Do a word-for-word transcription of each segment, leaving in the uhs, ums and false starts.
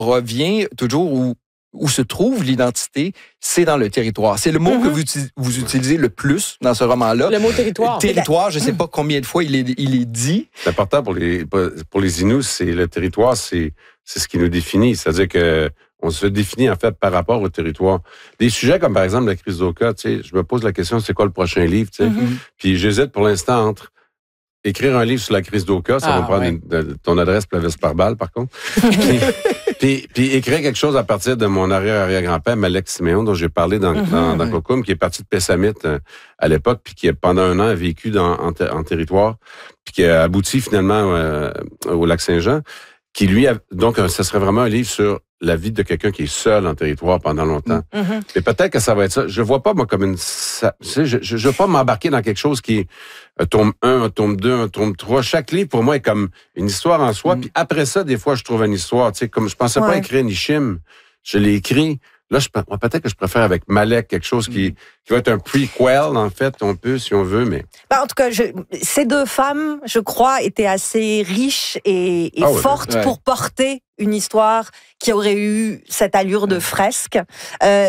revient toujours où, où se trouve l'identité, c'est dans le territoire. C'est le mot mm-hmm. que vous, vous utilisez le plus dans ce roman-là. Le mot territoire. Territoire, je ne sais pas combien de fois il est, il est dit. C'est important pour les, pour les Inuits, c'est le territoire, c'est, c'est ce qui nous définit. C'est-à-dire que on se définit en fait par rapport au territoire. Des sujets comme par exemple la crise d'Oka, tu sais, je me pose la question, c'est quoi le prochain livre, tu sais? Mm-hmm. Puis j'hésite pour l'instant entre écrire un livre sur la crise d'Oka, ça ah, va prendre ouais. une, ton adresse Plavis par balle, par contre. puis, puis, puis écrire quelque chose à partir de mon arrière-arrière-grand-père, Malek Siméon, dont j'ai parlé dans, mm-hmm. dans, dans Kokum, qui est parti de Pessamit euh, à l'époque, puis qui, pendant un an, a vécu dans, en, ter- en territoire, puis qui a abouti finalement euh, au Lac-Saint-Jean, qui lui, a, donc, ce serait vraiment un livre sur la vie de quelqu'un qui est seul en territoire pendant longtemps. Mm-hmm. Et peut-être que ça va être ça. Je vois pas, moi, comme une... Ça, tu sais, je, je, je veux pas m'embarquer dans quelque chose qui est un tome un, un tome deux, un tome trois. Chaque livre, pour moi, est comme une histoire en soi. Mm. Puis après ça, des fois, je trouve une histoire. Tu sais, comme je pensais ouais. pas écrire Nishim, je l'ai écrit. Là, je, moi, peut-être que je préfère avec Malek quelque chose qui, qui va être un prequel, en fait, on peut, si on veut, mais... Ben, en tout cas, je, ces deux femmes, je crois, étaient assez riches et, et ah ouais, fortes ouais. pour porter une histoire qui aurait eu cette allure de fresque. Euh,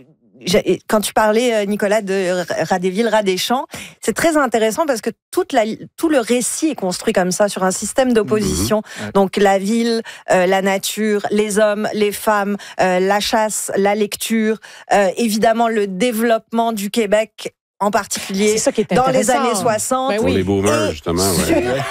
Quand tu parlais, Nicolas, de Radéville-Radéchamps, c'est très intéressant parce que toute la, tout le récit est construit comme ça, sur un système d'opposition. Mmh. Ouais. Donc la ville, euh, la nature, les hommes, les femmes, euh, la chasse, la lecture, euh, évidemment le développement du Québec, en particulier ça qui est dans les années soixante. Ben oui. Pour les boomers, justement. Ouais.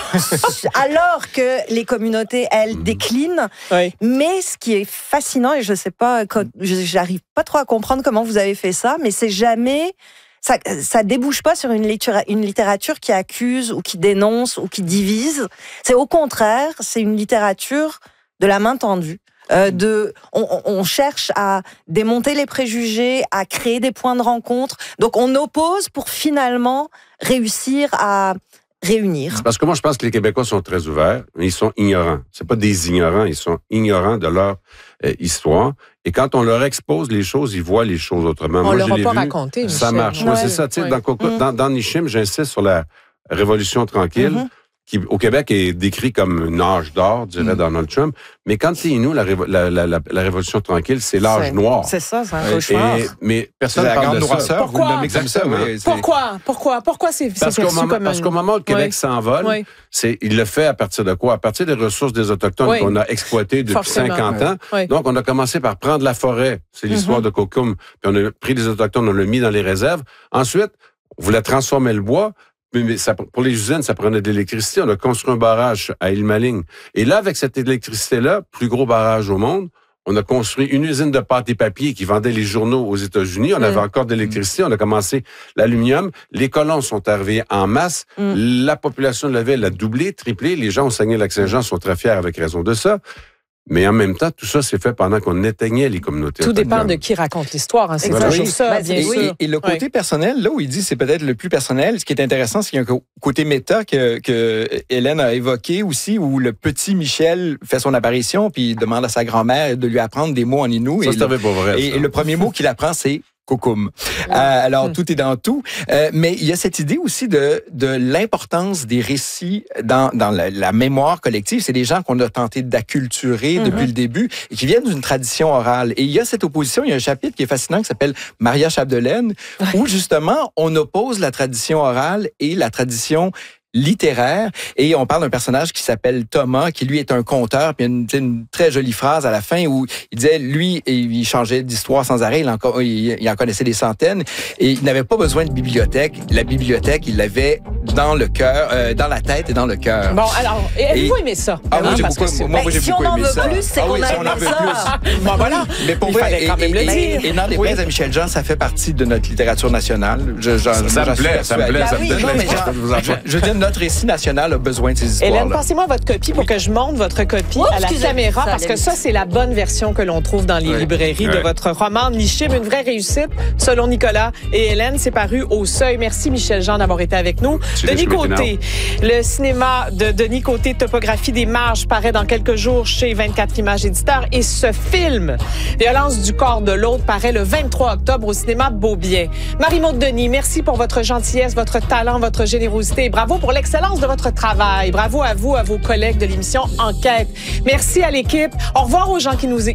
Alors que les communautés, elles, mmh. déclinent. Oui. Mais ce qui est fascinant, et je ne sais pas, j'arrive pas trop à comprendre comment vous avez fait ça, mais c'est jamais... Ça, ça débouche pas sur une littérature, une littérature qui accuse ou qui dénonce ou qui divise. C'est au contraire, c'est une littérature de la main tendue. Euh, de, on, on cherche à démonter les préjugés, à créer des points de rencontre. Donc on oppose pour finalement réussir à réunir. C'est parce que moi je pense que les Québécois sont très ouverts, mais ils sont ignorants. C'est pas des ignorants, ils sont ignorants de leur euh, histoire. Et quand on leur expose les choses, ils voient les choses autrement. On moi, leur je a l'ai pas vu, raconté. Ça Michel. marche. Ouais, ouais, c'est ça. Tu sais, ouais. dans, mmh. dans, dans Nishim, j'insiste sur la Révolution tranquille. Mmh. Qui, au Québec, est décrit comme un âge d'or, dirait mmh. Donald Trump. Mais quand c'est nous, la, la, la, la, la Révolution tranquille, c'est l'âge c'est, noir. C'est ça, c'est un cauchemar. Et, mais personne ne parle de ça. Pourquoi? Exactement. Pourquoi? Pourquoi? Pourquoi c'est, c'est perçu moment, comme Parce une... qu'au moment où le Québec oui. s'envole, oui. c'est, il le fait à partir de quoi? À partir des ressources des Autochtones oui. qu'on a exploitées depuis Forcément. cinquante ans. Oui. Donc, on a commencé par prendre la forêt. C'est l'histoire mm-hmm. de Kokum. Puis on a pris les Autochtones, on l'a mis dans les réserves. Ensuite, on voulait transformer le bois. Mais ça, pour les usines, ça prenait de l'électricité. On a construit un barrage à Île-Maligne. Et là, avec cette électricité-là, plus gros barrage au monde, on a construit une usine de pâte et papier qui vendait les journaux aux États-Unis. On mmh. avait encore de l'électricité. On a commencé l'aluminium. Les colons sont arrivés en masse. Mmh. La population de la ville a doublé, triplé. Les gens au Saguenay-Lac-Saint-Jean sont très fiers avec raison de ça. Mais en même temps, tout ça s'est fait pendant qu'on éteignait les communautés. Tout dépend de qui raconte l'histoire. Hein. C'est voilà. toujours oui. ça, ben, bien et, sûr. Et, et le côté oui. personnel, là où il dit c'est peut-être le plus personnel, ce qui est intéressant, c'est qu'il y a un côté méta que, que Hélène a évoqué aussi, où le petit Michel fait son apparition, puis il demande à sa grand-mère de lui apprendre des mots en inou. Ça, et, c'était le, pas vrai, et, et le premier mot qu'il apprend, c'est Kokum. Euh, alors, mmh. tout est dans tout. Euh, mais il y a cette idée aussi de, de l'importance des récits dans, dans la, la mémoire collective. C'est des gens qu'on a tenté d'acculturer mmh. depuis le début et qui viennent d'une tradition orale. Et il y a cette opposition, il y a un chapitre qui est fascinant qui s'appelle Maria Chapdelaine, ouais. où justement, on oppose la tradition orale et la tradition littéraire, et on parle d'un personnage qui s'appelle Thomas, qui lui est un conteur, puis il y a une, une très jolie phrase à la fin où il disait, lui, il changeait d'histoire sans arrêt, il en, il, il en connaissait des centaines, et il n'avait pas besoin de bibliothèque. La bibliothèque, il l'avait dans le cœur, euh, dans la tête et dans le cœur. Bon, alors, avez-vous aimé ça? Ah, moi, j'ai beaucoup, moi, moi, j'ai si beaucoup on en aimé veut ça. plus, c'est ah, qu'on oui, a si aimé on ça. Bon, voilà. Mais pour il vrai, fallait quand et, même le et, dire. Et, et n'en déplaise oui. à Michel Jean, ça fait partie de notre littérature nationale. Je, je, ça, ça me plaît, ça me plaît, ça me plaît. Je veux dire, notre récit national a besoin de ces histoires. Hélène, passez-moi votre copie pour que je montre votre copie oh, à la caméra, ça, parce que ça, c'est la bonne version que l'on trouve dans les oui. librairies oui. de votre roman Nishim, une vraie réussite, selon Nicolas et Hélène. C'est paru au Seuil. Merci, Michel Jean, d'avoir été avec nous. C'est Denis Côté, le cinéma de Denis Côté, Topographie des marges, paraît dans quelques jours chez vingt-quatre Images Éditeurs. Et ce film, Violence du corps de l'autre, paraît le vingt-trois octobre au cinéma Beaubien. Marie-Maude Denis, merci pour votre gentillesse, votre talent, votre générosité. Et bravo pour l'excellence de votre travail. Bravo à vous, à vos collègues de l'émission Enquête. Merci à l'équipe. Au revoir aux gens qui nous écoutent.